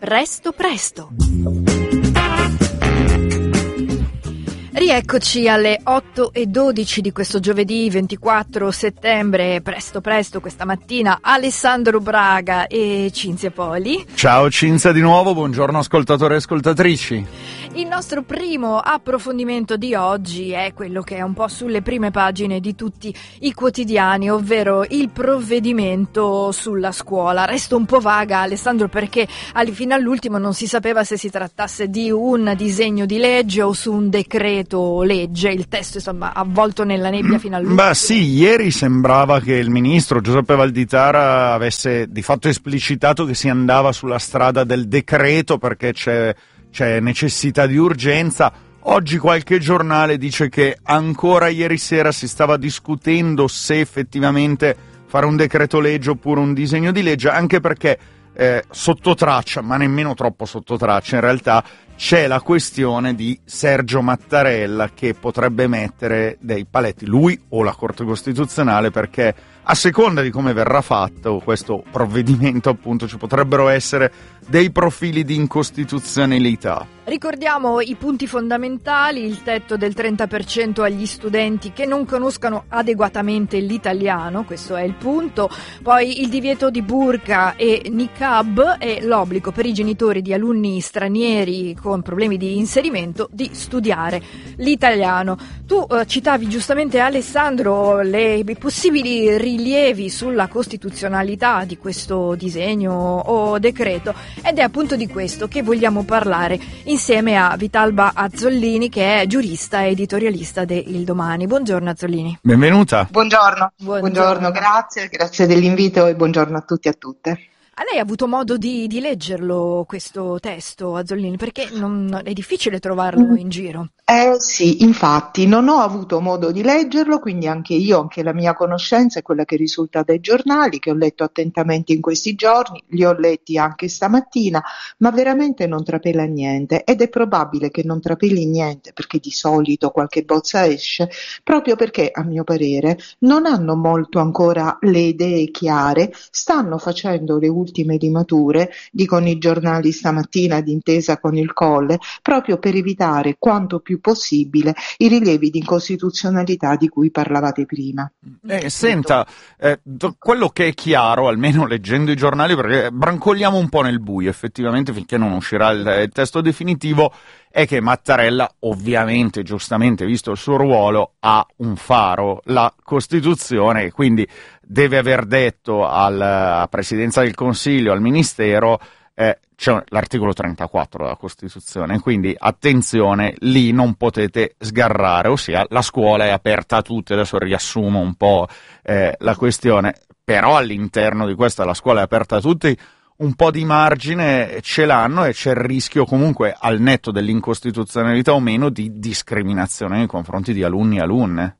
Resto presto. Rieccoci alle 8:12 di questo giovedì 24 settembre, presto questa mattina, Alessandro Braga e Cinzia Poli. Ciao Cinzia di nuovo, buongiorno ascoltatori e ascoltatrici. Il nostro primo approfondimento di oggi è quello che è un po' sulle prime pagine di tutti i quotidiani, ovvero il provvedimento sulla scuola. Resto un po' vaga, Alessandro, perché fino all'ultimo non si sapeva se si trattasse di un disegno di legge o su un decreto legge. Il testo insomma avvolto nella nebbia fino all'ultimo. Beh sì, ieri sembrava che il ministro Giuseppe Valditara avesse di fatto esplicitato che si andava sulla strada del decreto perché c'è necessità di urgenza. Oggi qualche giornale dice che ancora ieri sera si stava discutendo se effettivamente fare un decreto legge oppure un disegno di legge, anche perché sotto traccia, ma nemmeno troppo sotto traccia in realtà, c'è la questione di Sergio Mattarella che potrebbe mettere dei paletti, lui o la Corte Costituzionale, perché a seconda di come verrà fatto questo provvedimento appunto ci potrebbero essere dei profili di incostituzionalità. Ricordiamo i punti fondamentali: il tetto del 30% agli studenti che non conoscano adeguatamente l'italiano, questo è il punto, poi il divieto di burqa e niqab e l'obbligo per i genitori di alunni stranieri con problemi di inserimento di studiare l'italiano. Tu citavi giustamente, Alessandro, i possibili rilievi sulla costituzionalità di questo disegno o decreto, ed è appunto di questo che vogliamo parlare insieme a Vitalba Azzollini, che è giurista e editorialista de Il Domani. Buongiorno Azzollini. Benvenuta. Buongiorno, grazie dell'invito e buongiorno a tutti e a tutte. A lei ha avuto modo di leggerlo questo testo, Azzollini? Perché è difficile trovarlo in giro. Sì, infatti non ho avuto modo di leggerlo, quindi anche la mia conoscenza è quella che risulta dai giornali, che ho letto attentamente in questi giorni, li ho letti anche stamattina, ma veramente non trapela niente, ed è probabile che non trapeli niente perché di solito qualche bozza esce, proprio perché a mio parere non hanno molto ancora le idee chiare, stanno facendo le ultime limature, dicono i giornali stamattina d'intesa con il Colle, proprio per evitare quanto più possibile i rilievi di incostituzionalità di cui parlavate prima. Senta, quello che è chiaro, almeno leggendo i giornali, perché brancoliamo un po' nel buio effettivamente finché non uscirà il testo definitivo, è che Mattarella, ovviamente, giustamente, visto il suo ruolo, ha un faro, la Costituzione, e quindi deve aver detto alla Presidenza del Consiglio, al Ministero, c'è l'articolo 34 della Costituzione, quindi attenzione, lì non potete sgarrare, ossia la scuola è aperta a tutti. Adesso riassumo un po' la questione, però all'interno di questa la scuola è aperta a tutti, un po' di margine ce l'hanno e c'è il rischio comunque, al netto dell'incostituzionalità o meno, di discriminazione nei confronti di alunni e alunne.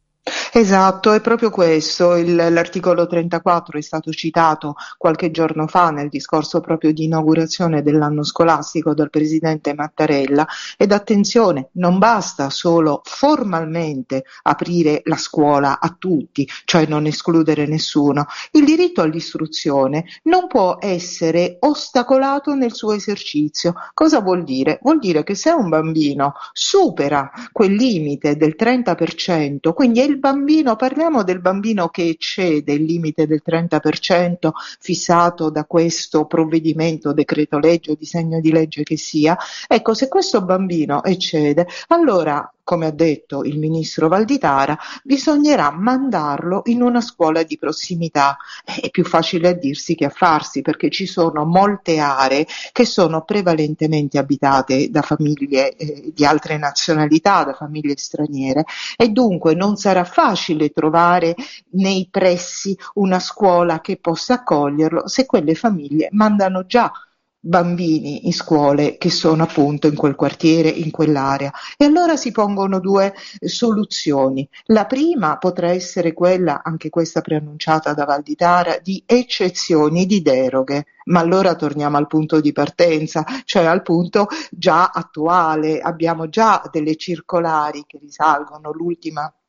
Esatto, è proprio questo, l'articolo 34 è stato citato qualche giorno fa nel discorso proprio di inaugurazione dell'anno scolastico dal presidente Mattarella, ed attenzione, non basta solo formalmente aprire la scuola a tutti, cioè non escludere nessuno, il diritto all'istruzione non può essere ostacolato nel suo esercizio. Cosa vuol dire? Vuol dire che se un bambino supera quel limite del 30%, quindi è il bambino, parliamo del bambino che eccede il limite del 30% fissato da questo provvedimento, decreto legge o disegno di legge che sia, ecco, se questo bambino eccede, allora, come ha detto il ministro Valditara, bisognerà mandarlo in una scuola di prossimità. È più facile a dirsi che a farsi, perché ci sono molte aree che sono prevalentemente abitate da famiglie di altre nazionalità, da famiglie straniere, e dunque non sarà facile trovare nei pressi una scuola che possa accoglierlo se quelle famiglie mandano già bambini in scuole che sono appunto in quel quartiere, in quell'area. E allora si pongono due soluzioni. La prima potrà essere quella, anche questa preannunciata da Valditara, di eccezioni, di deroghe. Ma allora torniamo al punto di partenza, cioè al punto già attuale. Abbiamo già delle circolari che risalgono, l'ultima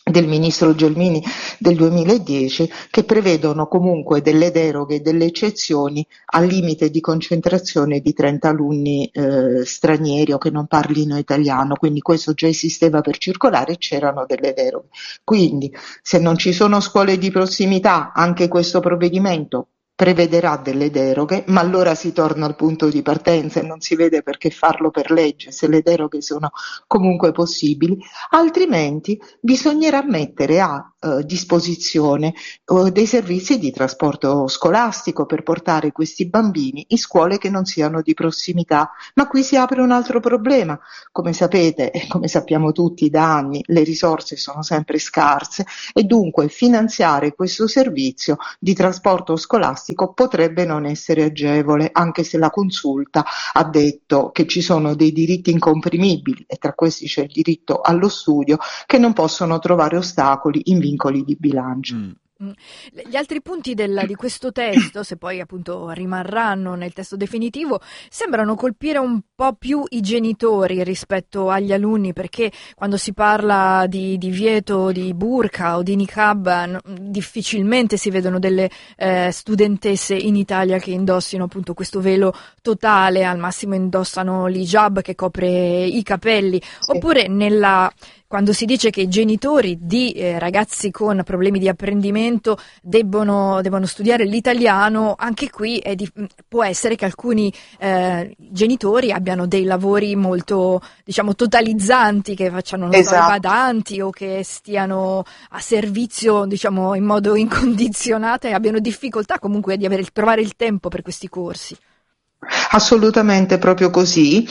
del ministro Gelmini del 2010, che prevedono comunque delle deroghe e delle eccezioni al limite di concentrazione di 30 alunni stranieri o che non parlino italiano, quindi questo già esisteva per circolare e c'erano delle deroghe. Quindi se non ci sono scuole di prossimità, anche questo provvedimento prevederà delle deroghe, ma allora si torna al punto di partenza e non si vede perché farlo per legge se le deroghe sono comunque possibili, altrimenti bisognerà mettere a disposizione dei servizi di trasporto scolastico per portare questi bambini in scuole che non siano di prossimità. Ma qui si apre un altro problema. Come sapete e come sappiamo tutti da anni, le risorse sono sempre scarse e dunque finanziare questo servizio di trasporto scolastico potrebbe non essere agevole, anche se la Consulta ha detto che ci sono dei diritti incomprimibili e tra questi c'è il diritto allo studio che non possono trovare ostacoli in vincoli di bilancio. Gli altri punti di questo testo, se poi appunto rimarranno nel testo definitivo, sembrano colpire un po' più i genitori rispetto agli alunni, perché quando si parla di divieto di burqa o di niqab difficilmente si vedono delle studentesse in Italia che indossino appunto questo velo totale, al massimo indossano l'hijab che copre i capelli, Sì. oppure quando si dice che i genitori di ragazzi con problemi di apprendimento debbono studiare l'italiano, anche qui può essere che alcuni genitori abbiano dei lavori molto, diciamo, totalizzanti, che facciano i badanti o che stiano a servizio, diciamo, in modo incondizionato e abbiano difficoltà comunque di trovare il tempo per questi corsi. Assolutamente proprio così.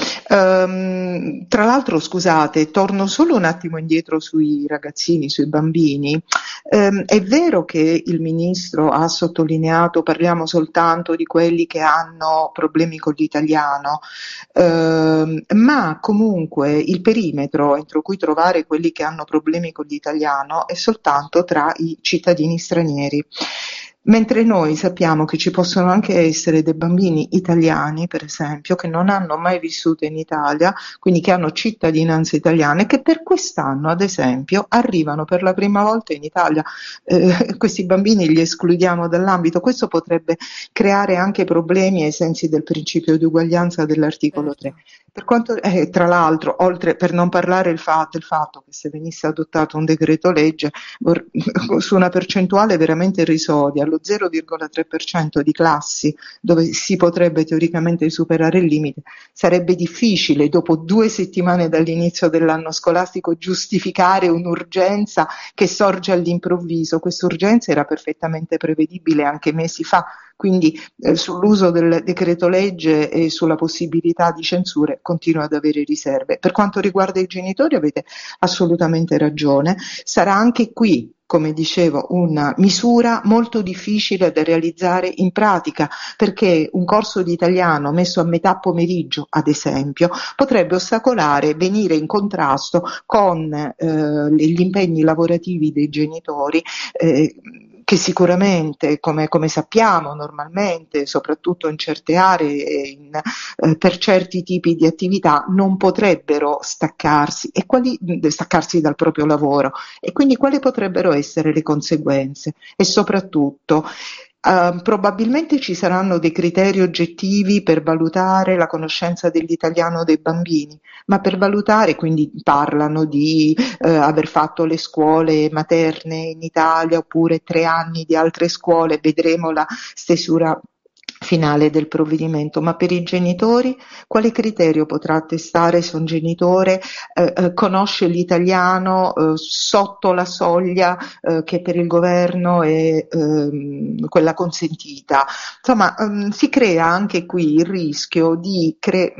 Tra l'altro, scusate, torno solo un attimo indietro sui ragazzini, sui bambini. È vero che il ministro ha sottolineato, parliamo soltanto di quelli che hanno problemi con l'italiano, ma comunque il perimetro entro cui trovare quelli che hanno problemi con l'italiano è soltanto tra i cittadini stranieri. Mentre noi sappiamo che ci possono anche essere dei bambini italiani, per esempio, che non hanno mai vissuto in Italia, quindi che hanno cittadinanza italiana e che per quest'anno, ad esempio, arrivano per la prima volta in Italia. Questi bambini li escludiamo dall'ambito. Questo potrebbe creare anche problemi ai sensi del principio di uguaglianza dell'articolo 3. Per quanto, tra l'altro, oltre per non parlare del fatto che se venisse adottato un decreto legge su una percentuale veramente irrisoria, lo 0,3% di classi dove si potrebbe teoricamente superare il limite, sarebbe difficile dopo 2 settimane dall'inizio dell'anno scolastico giustificare un'urgenza che sorge all'improvviso. Questa urgenza era perfettamente prevedibile anche mesi fa. Quindi sull'uso del decreto legge e sulla possibilità di censure continuo ad avere riserve. Per quanto riguarda i genitori avete assolutamente ragione, sarà anche qui, come dicevo, una misura molto difficile da realizzare in pratica, perché un corso di italiano messo a metà pomeriggio, ad esempio, potrebbe ostacolare, venire in contrasto con gli impegni lavorativi dei genitori, che sicuramente, come sappiamo normalmente, soprattutto in certe aree e per certi tipi di attività, non potrebbero staccarsi dal proprio lavoro. E quindi quali potrebbero essere le conseguenze? E soprattutto, probabilmente ci saranno dei criteri oggettivi per valutare la conoscenza dell'italiano dei bambini, ma per valutare, quindi parlano di aver fatto le scuole materne in Italia oppure 3 anni di altre scuole, vedremo la stesura finale del provvedimento, ma per i genitori quale criterio potrà attestare se un genitore conosce l'italiano sotto la soglia che per il governo è quella consentita? Insomma, si crea anche qui il rischio di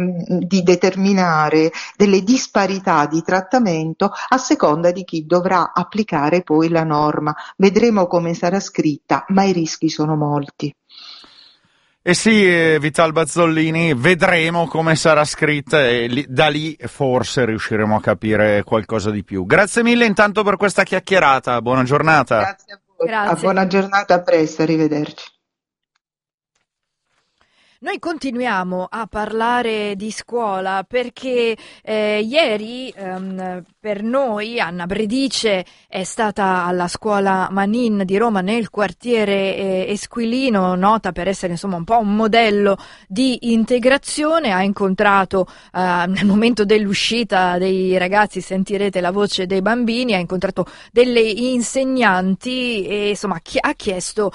determinare delle disparità di trattamento a seconda di chi dovrà applicare poi la norma. Vedremo come sarà scritta, ma i rischi sono molti. Eh sì, Vital Bazzollini, vedremo come sarà scritta e da lì forse riusciremo a capire qualcosa di più. Grazie mille intanto per questa chiacchierata, buona giornata. Grazie a voi, Grazie. buona giornata, a presto, arrivederci. Noi continuiamo a parlare di scuola perché ieri per noi Anna Bredice è stata alla scuola Manin di Roma nel quartiere Esquilino, nota per essere insomma un po' un modello di integrazione. Ha incontrato nel momento dell'uscita dei ragazzi, sentirete la voce dei bambini, ha incontrato delle insegnanti e insomma ha chiesto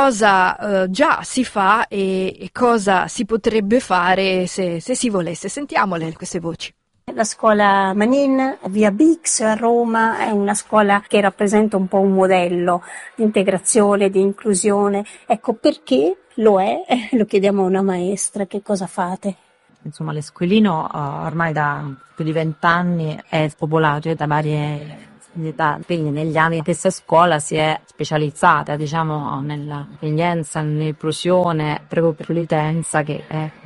cosa già si fa e cosa si potrebbe fare se si volesse. Sentiamole queste voci. La scuola Manin, via Bix a Roma, è una scuola che rappresenta un po' un modello di integrazione, di inclusione. Ecco, perché lo è? Lo chiediamo a una maestra, che cosa fate? Insomma, l'Esquilino ormai da più di 20 anni è popolato da varie età, quindi negli anni questa scuola si è specializzata, diciamo, nell'accoglienza, nell'inclusione, proprio per l'utenza che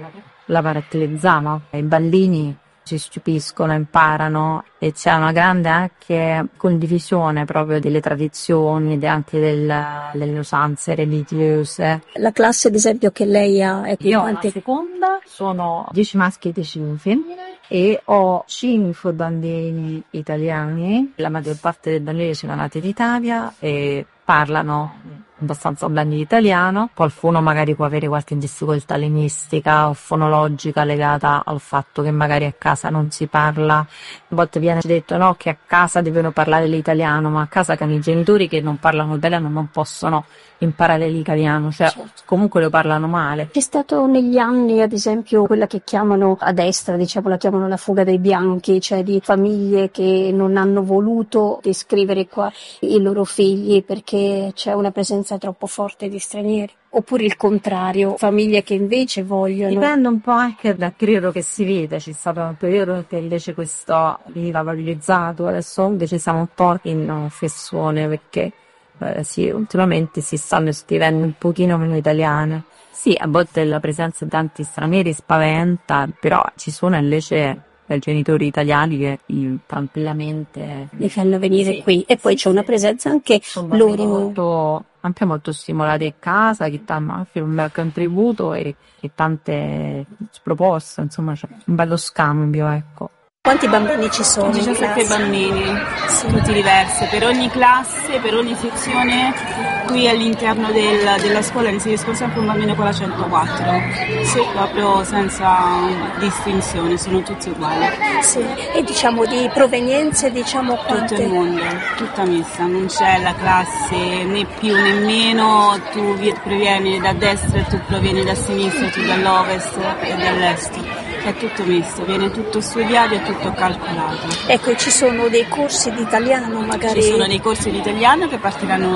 la caratterizzava. I bambini si stupiscono, imparano e c'è una grande anche condivisione proprio delle tradizioni, anche delle usanze religiose. La classe, ad esempio, che lei ha è Io alla seconda sono 10 maschi e 10 femmine e ho 5 bambini italiani. La maggior parte dei bambini sono nati in Italia e parlano abbastanza bene l'italiano. Qualcuno magari può avere qualche difficoltà linguistica o fonologica legata al fatto che magari a casa non si parla. A volte viene detto no, che a casa devono parlare l'italiano, ma a casa con i genitori che non parlano italiano non possono imparare l'italiano, cioè comunque lo parlano male. C'è stato negli anni, ad esempio, quella che chiamano a destra, diciamo, la chiamano la fuga dei bianchi, cioè di famiglie che non hanno voluto iscrivere qua i loro figli perché c'è una presenza troppo forte di stranieri. Oppure il contrario, famiglie che invece vogliono. Dipende un po' anche dal periodo che si vede. C'è stato un periodo che invece questo veniva valorizzato, adesso invece siamo un po' in flessione perché sì, ultimamente si stanno scrivendo un pochino meno italiane. Sì, a volte la presenza di tanti stranieri spaventa, però ci sono invece genitori italiani che tranquillamente li fanno venire qui e poi c'è una presenza anche loro anche molto stimolati a casa, che danno anche un bel contributo e tante proposte, insomma c'è un bello scambio, ecco. Quanti bambini ci sono? 17 bambini, tutti diversi, per ogni classe, per ogni sezione. Qui all'interno della scuola inserisco sempre un bambino con la 104, sì, proprio senza distinzione, sono tutti uguali. Sì. E diciamo di provenienze, diciamo quante? Tutto il mondo, tutta mista, non c'è la classe né più né meno, tu provieni da destra e tu provieni da sinistra, tu dall'ovest e dall'est. È tutto misto, viene tutto studiato e tutto calcolato. Ecco, ci sono dei corsi di italiano magari? Ci sono dei corsi di italiano che partiranno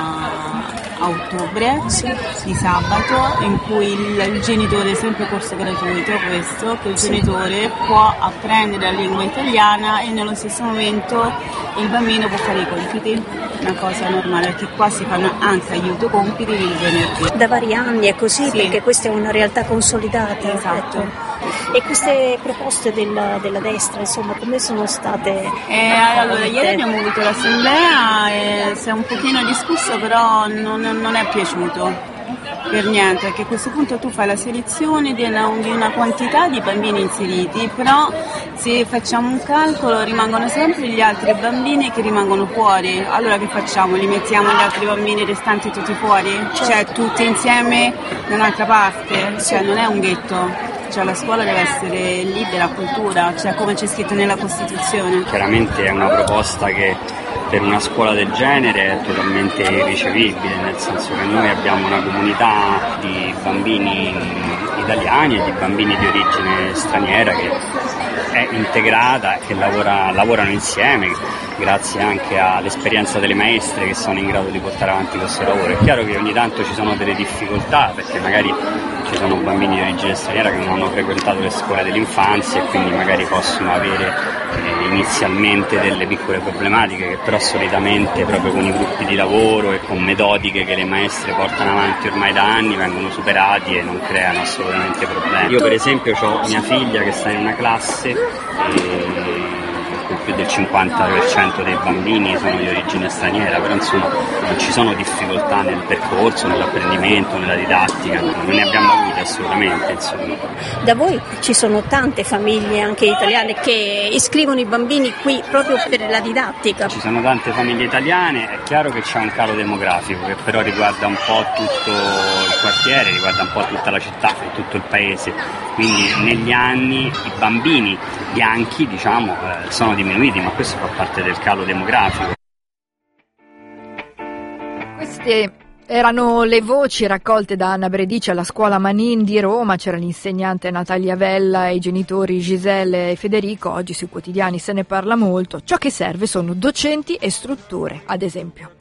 a ottobre, sì, di sabato, in cui il genitore, sempre corso gratuito questo, che il genitore può apprendere la lingua italiana e nello stesso momento il bambino può fare i compiti, una cosa normale, perché qua si fanno anche aiuto compiti il venerdì. Da vari anni è così, sì, perché questa è una realtà consolidata. Esatto. Ecco. E queste proposte della destra, insomma, come sono state? Allora, ieri abbiamo avuto l'assemblea e si è un pochino discusso, però non è piaciuto per niente, perché a questo punto tu fai la selezione di una quantità di bambini inseriti, però se facciamo un calcolo rimangono sempre gli altri bambini che rimangono fuori. Allora che facciamo? Li mettiamo gli altri bambini restanti tutti fuori? Cioè tutti insieme da un'altra parte? Cioè non è un ghetto. Cioè la scuola deve essere libera, cultura, cioè come c'è scritto nella Costituzione. Chiaramente è una proposta che per una scuola del genere è totalmente irricevibile, nel senso che noi abbiamo una comunità di bambini italiani e di bambini di origine straniera che è integrata e che lavorano insieme, grazie anche all'esperienza delle maestre che sono in grado di portare avanti questo lavoro. È chiaro che ogni tanto ci sono delle difficoltà, perché magari ci sono bambini di origine straniera che non hanno frequentato le scuole dell'infanzia e quindi magari possono avere inizialmente delle piccole problematiche che però solitamente proprio con i gruppi di lavoro e con metodiche che le maestre portano avanti ormai da anni vengono superati e non creano assolutamente problemi. Io per esempio ho mia figlia che sta in una classe più del 50% dei bambini sono di origine straniera, però insomma non ci sono difficoltà nel percorso, nell'apprendimento, nella didattica, non ne abbiamo avute assolutamente, insomma. Da voi ci sono tante famiglie anche italiane che iscrivono i bambini qui proprio per la didattica. Ci sono tante famiglie italiane, è chiaro che c'è un calo demografico che però riguarda un po' tutto il quartiere, riguarda un po' tutta la città e tutto il paese, quindi negli anni i bambini bianchi sono diminuiti, ma questo fa parte del calo demografico. Queste erano le voci raccolte da Anna Bredici alla scuola Manin di Roma. C'era l'insegnante Natalia Vella e i genitori Giselle e Federico. Oggi sui quotidiani se ne parla molto. Ciò che serve sono docenti e strutture, ad esempio.